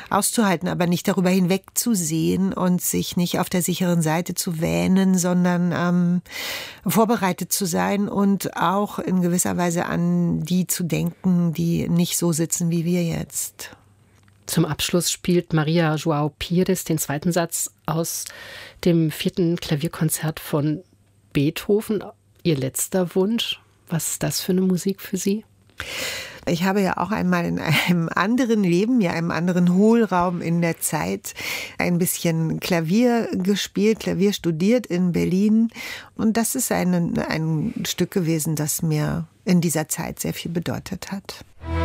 auszuhalten, aber nicht darüber hinwegzusehen und sich nicht auf der sicheren Seite zu wähnen, sondern vorbereitet zu sein und auch in gewisser Weise an die zu denken, die nicht so sitzen wie wir jetzt. Zum Abschluss spielt Maria João Pires den zweiten Satz aus dem 4. Klavierkonzert von Beethoven. Ihr letzter Wunsch. Was ist das für eine Musik für Sie? Ich habe ja auch einmal in einem anderen Leben, ja einem anderen Hohlraum in der Zeit, ein bisschen Klavier gespielt, Klavier studiert in Berlin. Und das ist ein Stück gewesen, das mir in dieser Zeit sehr viel bedeutet hat.